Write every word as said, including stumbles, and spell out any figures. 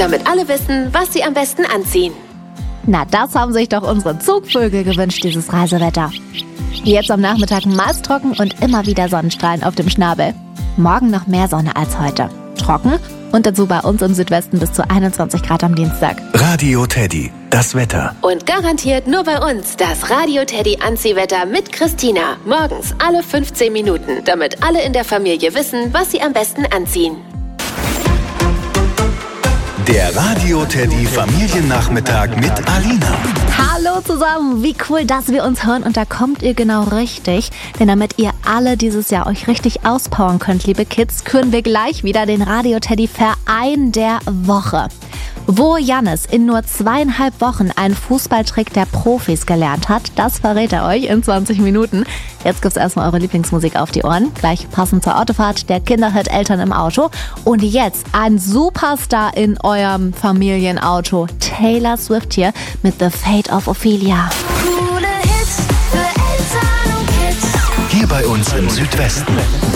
damit alle wissen, was sie am besten anziehen. Na, das haben sich doch unsere Zugvögel gewünscht, dieses Reisewetter. Jetzt am Nachmittag meist trocken und immer wieder Sonnenstrahlen auf dem Schnabel. Morgen noch mehr Sonne als heute. Trocken und dazu bei uns im Südwesten bis zu einundzwanzig Grad am Dienstag. Radio Teddy, das Wetter. Und garantiert nur bei uns das Radio Teddy Anziehwetter mit Christina. Morgens alle fünfzehn Minuten, damit alle in der Familie wissen, was sie am besten anziehen. Der Radio Teddy Familiennachmittag mit Alina. Hallo zusammen, wie cool, dass wir uns hören und da kommt ihr genau richtig. Denn damit ihr alle dieses Jahr euch richtig auspowern könnt, liebe Kids, küren wir gleich wieder den Radio Teddy Verein der Woche. Wo Jannis in nur zweieinhalb Wochen einen Fußballtrick der Profis gelernt hat, das verrät er euch in zwanzig Minuten. Jetzt gibt's erstmal eure Lieblingsmusik auf die Ohren. Gleich passend zur Autofahrt, der Kinderhit Eltern im Auto. Und jetzt ein Superstar in eurem Familienauto. Taylor Swift hier mit The Fate of Ophelia. Coole Hits für Eltern und Kids. Hier bei uns im Südwesten.